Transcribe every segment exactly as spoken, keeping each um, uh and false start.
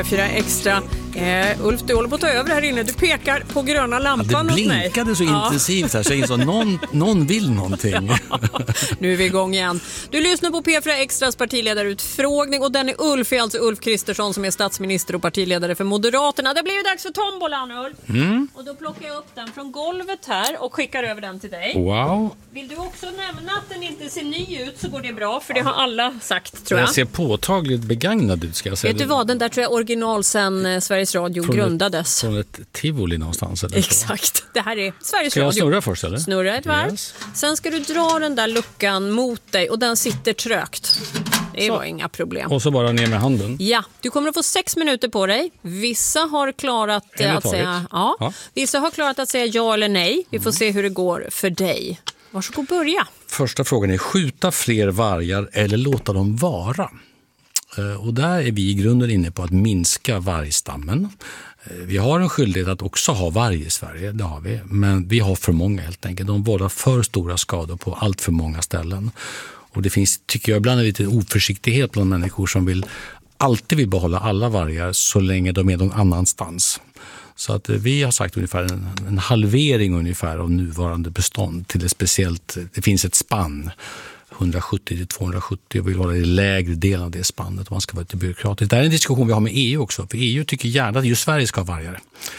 Fyra extra. Eh, Ulf, du håller på att ta över här inne. Du pekar på gröna lampan ja, åt mig. Det blinkade så ja. intensivt här så jag insåg någon, någon vill någonting. Nu är vi igång igen. Du lyssnar på P fyra Extras partiledarutfrågning och den är Ulf, är alltså Ulf Kristersson som är statsminister och partiledare för Moderaterna. Det blir ju dags för tombolan, Ulf. Mm. Och då plockar jag upp den från golvet här och skickar över den till dig. Wow. Vill du också nämna att den inte ser ny ut så går det bra, för det har alla sagt, tror jag. Den ser påtagligt begagnad ut, ska jag säga. Vet du vad, den där tror jag original sen Sveriges Radio från grundades. Ett, från ett tivoli någonstans. Eller exakt, så. Det här är Sveriges ska Radio. Ska jag snurra först, eller? Snurra ett varv. Yes. Sen ska du dra den där luckan mot dig och den sitter trögt. Det så. Var inga problem. Och så bara ner med handen. Ja, du kommer att få sex minuter på dig. Vissa har klarat att säga ja. ja. Vissa har klarat att säga ja eller nej. Vi får mm. se hur det går för dig. Varsågod, börja. Första frågan är: skjuta fler vargar eller låta dem vara? Och där är vi i grunden inne på att minska vargstammen. Vi har en skyldighet att också ha varg i Sverige, det har vi. Men vi har för många helt enkelt. De vållar för stora skador på allt för många ställen. Och det finns, tycker jag, ibland lite oförsiktighet bland människor som vill alltid vill behålla alla vargar så länge de är någon annanstans. Så att vi har sagt ungefär en, en halvering ungefär av nuvarande bestånd till ett speciellt, det finns ett spann hundrasjuttio till tvåhundrasjuttio och vill vara i lägre delen av det spannet om man ska vara lite byråkratiskt. Det är en diskussion vi har med E U också, för E U tycker gärna att just Sverige ska ha vargar.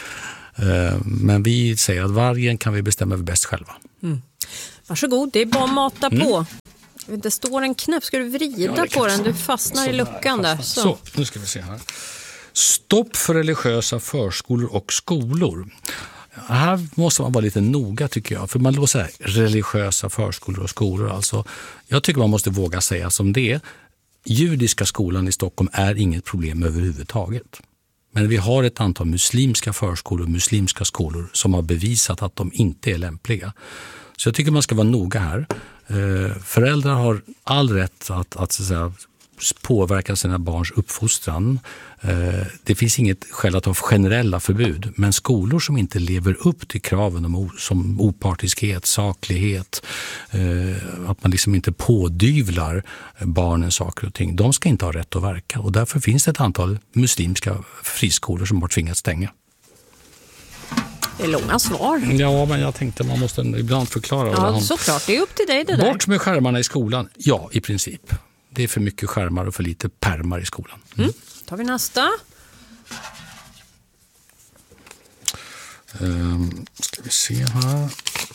Men vi säger att vargen kan vi bestämma över bäst själva. Mm. Varsågod, det är bara att mata mm. på. Det står en knapp, ska du vrida ja, på den? Du fastnar så i luckan där. Så. så, nu ska vi se här. Stopp för religiösa förskolor och skolor. Här måste man vara lite noga, tycker jag. För man låter säga religiösa förskolor och skolor. Alltså, jag tycker man måste våga säga som det är. Judiska skolan i Stockholm är inget problem överhuvudtaget. Men vi har ett antal muslimska förskolor och muslimska skolor som har bevisat att de inte är lämpliga. Så jag tycker man ska vara noga här. Föräldrar har all rätt att, att, så att säga, påverka sina barns uppfostran. Det finns inget skäl att ha generella förbud, men skolor som inte lever upp till kraven om, som opartiskhet, saklighet, att man liksom inte pådyvlar barnen saker och ting, de ska inte ha rätt att verka. Och därför finns det ett antal muslimska friskolor som har tvingats stänga. Det är långa svar. Ja, men jag tänkte man måste ibland förklara. Ja, såklart. Det är upp till dig det där. Bort med skärmarna i skolan. Ja, i princip. Det är för mycket skärmar och för lite pärmar i skolan. Mm. Mm. Tar vi nästa. Um, ska vi se här.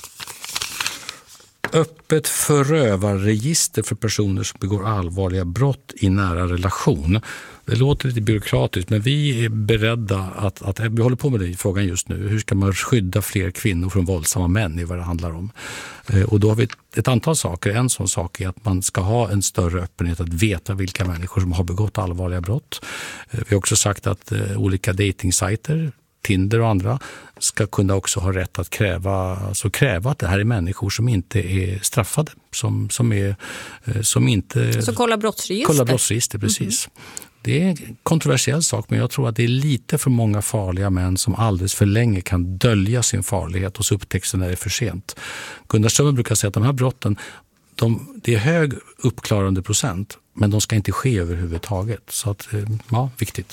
Öppet förövarregister för personer som begår allvarliga brott i nära relation. Det låter lite byråkratiskt, men vi är beredda att, att vi håller på med den frågan just nu. Hur ska man skydda fler kvinnor från våldsamma män, i vad det handlar om? Och då har vi ett, ett antal saker. En sån sak är att man ska ha en större öppenhet att veta vilka människor som har begått allvarliga brott. Vi har också sagt att eh, olika datingsajter, Tinder och andra, ska kunna också ha rätt att kräva, alltså kräva att det här är människor som inte är straffade, som, som, är, som inte... Så kolla brottsregister? Kolla brottsregister, precis. Mm-hmm. Det är en kontroversiell sak, men jag tror att det är lite för många farliga män som alldeles för länge kan dölja sin farlighet och så upptäcks när det är för sent. Gunnar Strömmer brukar säga att de här brotten, de, det är hög uppklarande procent, men de ska inte ske överhuvudtaget. Så att, ja, viktigt.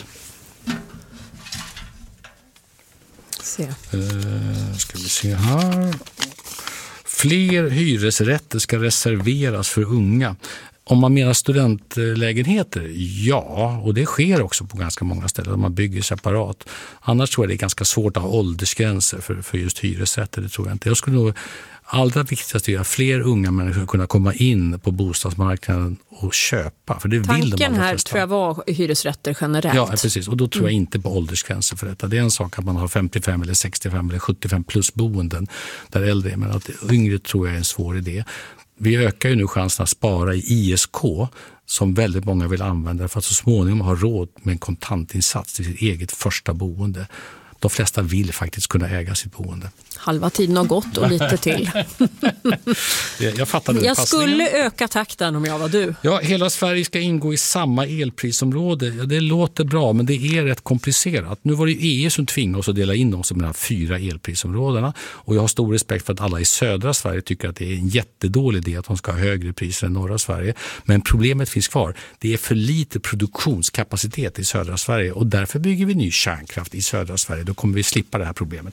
Se. Uh, ska vi se här. Fler hyresrätter ska reserveras för unga. Om man menar studentlägenheter, ja, och det sker också på ganska många ställen. Man bygger separat. Annars tror jag det är ganska svårt att ha åldersgränser för, för just hyresrätter, det tror jag inte. Jag skulle nog allra viktigast är att fler unga människor kunna komma in på bostadsmarknaden och köpa. För det Tanken vill de här tror jag var hyresrätter generellt. Ja, precis. Och då tror jag inte på åldersgränser för detta. Det är en sak att man har femtiofem eller sextiofem eller sjuttiofem plus boenden där äldre är. Men att yngre tror jag är en svår idé. Vi ökar ju nu chansen att spara i I S K som väldigt många vill använda för att så småningom ha råd med en kontantinsats till sitt eget första boende. De flesta vill faktiskt kunna äga sitt boende. Halva tiden har gått och lite till. jag jag, fattade jag skulle öka takten om jag var du. Ja, hela Sverige ska ingå i samma elprisområde. Ja, det låter bra, men det är rätt komplicerat. Nu var det E U som tvingade oss att dela in oss i de här fyra elprisområdena. Och jag har stor respekt för att alla i södra Sverige tycker att det är en jättedålig idé att de ska ha högre priser än norra Sverige. Men problemet finns kvar. Det är för lite produktionskapacitet i södra Sverige och därför bygger vi ny kärnkraft i södra Sverige. Då kommer vi slippa det här problemet.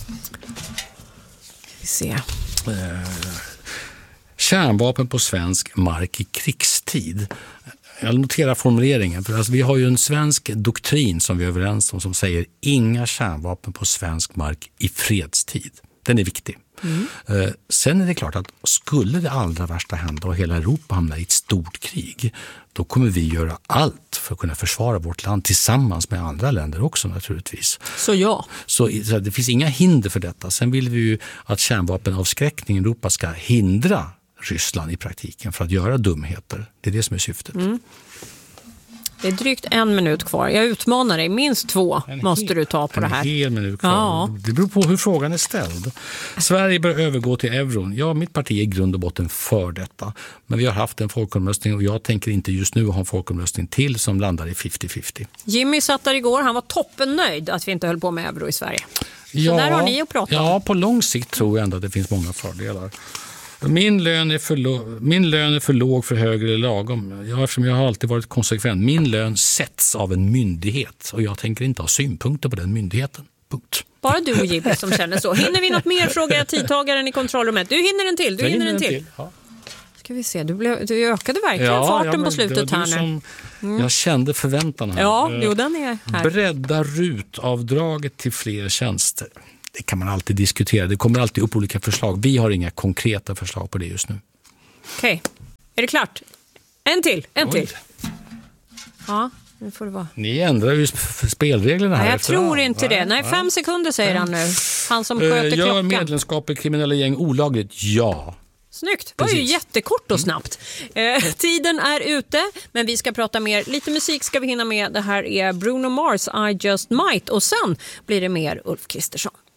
Vi se. Eh, kärnvapen på svensk mark i krigstid. Jag noterar formuleringen. För alltså, vi har ju en svensk doktrin som vi är överens om som säger inga kärnvapen på svensk mark i fredstid. Den är viktig. Mm. Eh, sen är det klart att skulle det allra värsta hända och hela Europa hamnar i ett stort krig, då kommer vi göra allt för att kunna försvara vårt land tillsammans med andra länder också naturligtvis. Så ja. Så, så det finns inga hinder för detta. Sen vill vi ju att kärnvapenavskräckningen i Europa ska hindra Ryssland i praktiken för att göra dumheter. Det är det som är syftet. Mm. Det är drygt en minut kvar. Jag utmanar dig. Minst två en måste hel, du ta på det här. En hel minut kvar. Ja. Det beror på hur frågan är ställd. Sverige bör övergå till euron. Ja, mitt parti är i grund och botten för detta. Men vi har haft en folkomröstning och jag tänker inte just nu ha en folkomröstning till som landar i femtio femtio. Jimmy satt där igår. Han var toppennöjd att vi inte höll på med euro i Sverige. Ja, så där har ni att prata om. Ja, på lång sikt tror jag ändå att det finns många fördelar. Min lön, är för lo- min lön är för låg, för hög eller lagom. Ja, eftersom jag har alltid varit konsekvent. Min lön sätts av en myndighet och jag tänker inte ha synpunkter på den myndigheten. Punkt. Bara du och Jimmy som känner så. Hinner vi något mer, frågar jag tidtagaren i kontrollrummet. Du hinner en till, du hinner, hinner en till. till. Ja. Ska vi se, du, blev, du ökade verkligen ja, farten ja, på slutet här nu. Som, mm. Jag kände förväntan här. Ja, jo, den är här. Bredda rutavdraget till fler tjänster. Det kan man alltid diskutera. Det kommer alltid upp olika förslag. Vi har inga konkreta förslag på det just nu. Okej. Okay. Är det klart? En till, en Oj. till. Ja, nu får det vara. Ni ändrar ju spelreglerna här. Nej, jag tror inte det. Nej, fem sekunder säger han nu. Han som sköter uh, klockan. Gör medlemskap i kriminella gäng olagligt? Ja. Snyggt, det var ju jättekort och snabbt. Eh, tiden är ute, men vi ska prata mer. Lite musik ska vi hinna med. Det här är Bruno Mars, I Just Might. Och sen blir det mer Ulf Kristersson.